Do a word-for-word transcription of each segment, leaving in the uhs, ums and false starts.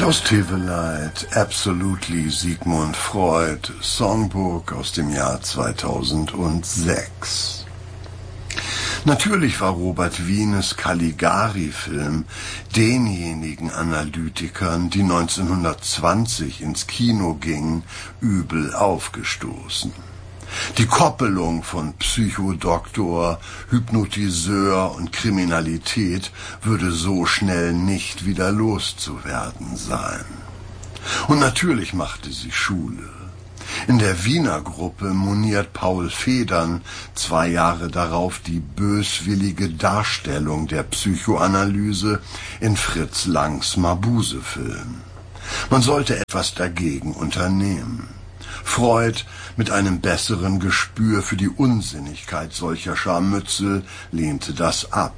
Klaus Teweleit, Absolutely Sigmund Freud, Songbook aus dem Jahr zweitausendsechs. Natürlich war Robert Wienes Caligari-Film denjenigen Analytikern, die neunzehnhundertzwanzig ins Kino gingen, übel aufgestoßen. Die Koppelung von Psychodoktor, Hypnotiseur und Kriminalität würde so schnell nicht wieder loszuwerden sein. Und natürlich machte sie Schule. In der Wiener Gruppe moniert Paul Federn zwei Jahre darauf die böswillige Darstellung der Psychoanalyse in Fritz Langs Mabuse-Film. Man sollte etwas dagegen unternehmen. Freud, mit einem besseren Gespür für die Unsinnigkeit solcher Scharmützel, lehnte das ab.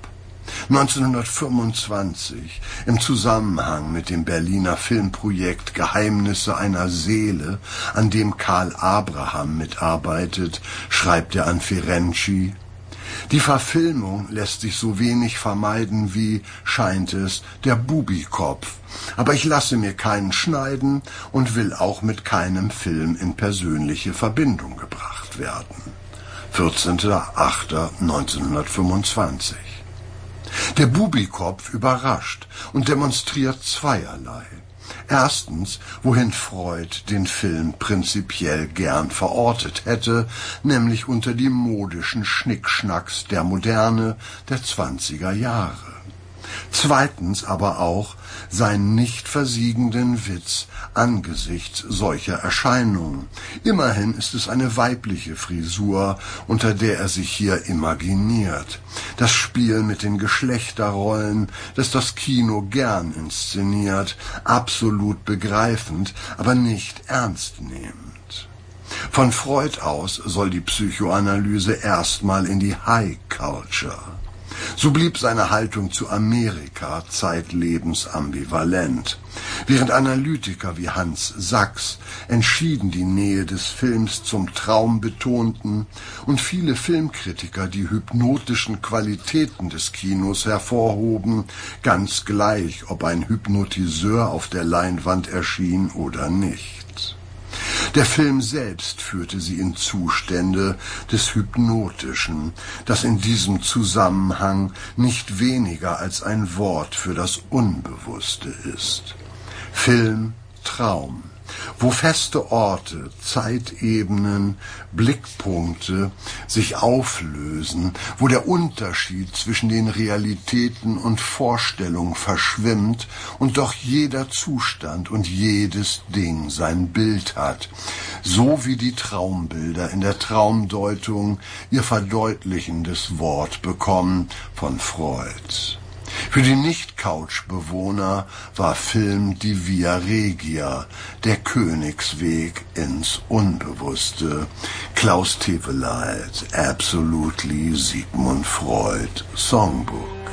neunzehnhundertfünfundzwanzig, im Zusammenhang mit dem Berliner Filmprojekt Geheimnisse einer Seele, an dem Karl Abraham mitarbeitet, schreibt er an Ferenczi: Die Verfilmung lässt sich so wenig vermeiden wie, scheint es, der Bubikopf. Aber ich lasse mir keinen schneiden und will auch mit keinem Film in persönliche Verbindung gebracht werden. vierzehnter achter neunzehnhundertfünfundzwanzig. Der Bubikopf überrascht und demonstriert zweierlei. Erstens, wohin Freud den Film prinzipiell gern verortet hätte, nämlich unter die modischen Schnickschnacks der Moderne der zwanziger Jahre. Zweitens aber auch seinen nicht versiegenden Witz angesichts solcher Erscheinungen. Immerhin ist es eine weibliche Frisur, unter der er sich hier imaginiert. Das Spiel mit den Geschlechterrollen, das das Kino gern inszeniert, absolut begreifend, aber nicht ernstnehmend. Von Freud aus soll die Psychoanalyse erstmal in die High Culture. So blieb seine Haltung zu Amerika zeitlebens ambivalent. Während Analytiker wie Hans Sachs entschieden die Nähe des Films zum Traum betonten und viele Filmkritiker die hypnotischen Qualitäten des Kinos hervorhoben, ganz gleich, ob ein Hypnotiseur auf der Leinwand erschien oder nicht. Der Film selbst führte sie in Zustände des Hypnotischen, das in diesem Zusammenhang nicht weniger als ein Wort für das Unbewusste ist. Film, Traum, wo feste Orte, Zeitebenen, Blickpunkte sich auflösen, wo der Unterschied zwischen den Realitäten und Vorstellung verschwimmt und doch jeder Zustand und jedes Ding sein Bild hat, so wie die Traumbilder in der Traumdeutung ihr verdeutlichendes Wort bekommen von Freud. Für die Nicht-Couch-Bewohner war Film die Via Regia, der Königsweg ins Unbewusste. Klaus Teweleit, Absolutely Sigmund Freud, Songbook.